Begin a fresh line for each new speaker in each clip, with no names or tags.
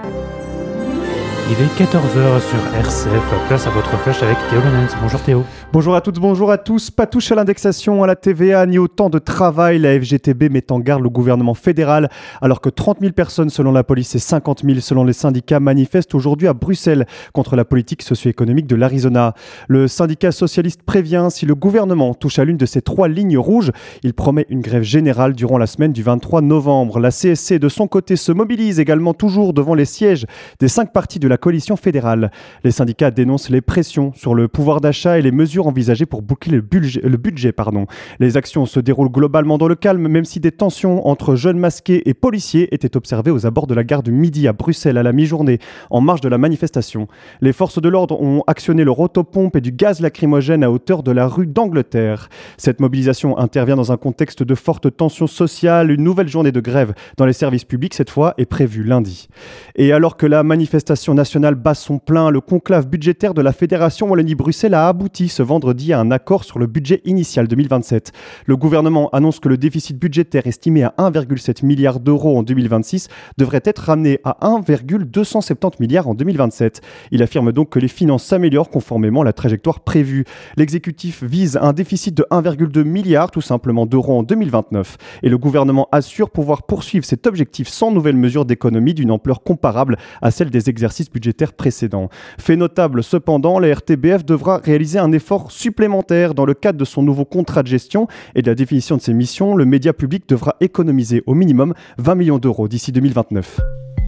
Il est 14h sur RCF, place à votre flash avec Théo Lenens. Bonjour Théo.
Bonjour à toutes, bonjour à tous. Pas touche à l'indexation, à la TVA, ni au temps de travail. La FGTB met en garde le gouvernement fédéral, alors que 30 000 personnes selon la police et 50 000 selon les syndicats manifestent aujourd'hui à Bruxelles contre la politique socio-économique de l'Arizona. Le syndicat socialiste prévient, si le gouvernement touche à l'une de ces 3 lignes rouges, il promet une grève générale durant la semaine du 23 novembre. La CSC de son côté se mobilise également toujours devant les sièges des 5 partis de la coalition fédérale. Les syndicats dénoncent les pressions sur le pouvoir d'achat et les mesures envisagées pour boucler le budget. Les actions se déroulent globalement dans le calme, même si des tensions entre jeunes masqués et policiers étaient observées aux abords de la gare du Midi à Bruxelles à la mi-journée, en marge de la manifestation. Les forces de l'ordre ont actionné leur autopompe et du gaz lacrymogène à hauteur de la rue d'Angleterre. Cette mobilisation intervient dans un contexte de forte tension sociale. Une nouvelle journée de grève dans les services publics, cette fois, est prévue lundi. Et alors que la manifestation nationale bat son plein, le conclave budgétaire de la Fédération Wallonie-Bruxelles a abouti ce vendredi à un accord sur le budget initial 2027. Le gouvernement annonce que le déficit budgétaire estimé à 1,7 milliard d'euros en 2026 devrait être ramené à 1,270 milliard en 2027. Il affirme donc que les finances s'améliorent conformément à la trajectoire prévue. L'exécutif vise un déficit de 1,2 milliard tout simplement d'euros en 2029 et le gouvernement assure pouvoir poursuivre cet objectif sans nouvelles mesures d'économie d'une ampleur comparable à celle des exercices budgétaire précédent. Fait notable cependant, la RTBF devra réaliser un effort supplémentaire dans le cadre de son nouveau contrat de gestion et de la définition de ses missions. Le média public devra économiser au minimum 20 millions d'euros d'ici 2029.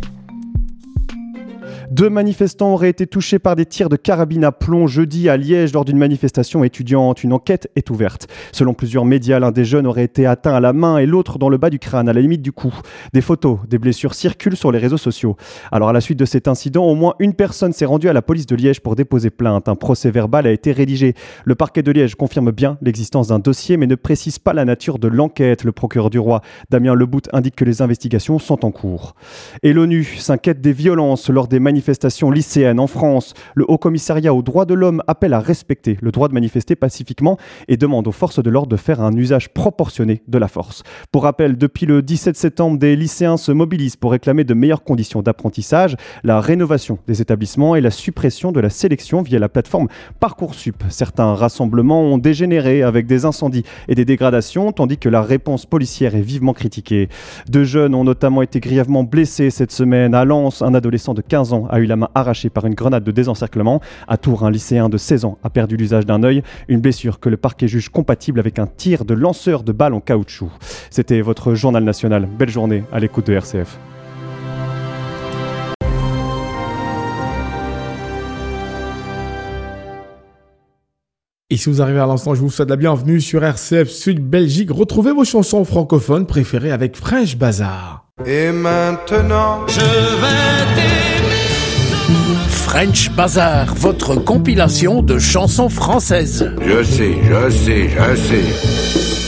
2 manifestants auraient été touchés par des tirs de carabine à plomb jeudi à Liège lors d'une manifestation étudiante. Une enquête est ouverte. Selon plusieurs médias, l'un des jeunes aurait été atteint à la main et l'autre dans le bas du crâne, à la limite du cou. Des photos, des blessures circulent sur les réseaux sociaux. Alors à la suite de cet incident, au moins une personne s'est rendue à la police de Liège pour déposer plainte. Un procès verbal a été rédigé. Le parquet de Liège confirme bien l'existence d'un dossier mais ne précise pas la nature de l'enquête. Le procureur du roi, Damien Lebout, indique que les investigations sont en cours. Et l'ONU s'inquiète des violences lors des manifestations lycéennes en France. Le Haut-Commissariat aux droits de l'homme appelle à respecter le droit de manifester pacifiquement et demande aux forces de l'ordre de faire un usage proportionné de la force. Pour rappel, depuis le 17 septembre, des lycéens se mobilisent pour réclamer de meilleures conditions d'apprentissage, la rénovation des établissements et la suppression de la sélection via la plateforme Parcoursup. Certains rassemblements ont dégénéré avec des incendies et des dégradations, tandis que la réponse policière est vivement critiquée. 2 jeunes ont notamment été grièvement blessés cette semaine. À Lens, un adolescent de 15 ans a eu la main arrachée par une grenade de désencerclement. À Tours, un lycéen de 16 ans a perdu l'usage d'un œil, une blessure que le parquet juge compatible avec un tir de lanceur de balles en caoutchouc. C'était votre journal national. Belle journée à l'écoute de RCF.
Et si vous arrivez à l'instant, je vous souhaite la bienvenue sur RCF Sud Belgique. Retrouvez vos chansons francophones préférées avec French Bazaar.
Et maintenant, je vais t'aimer.
French Bazaar, votre compilation de chansons françaises.
Je sais.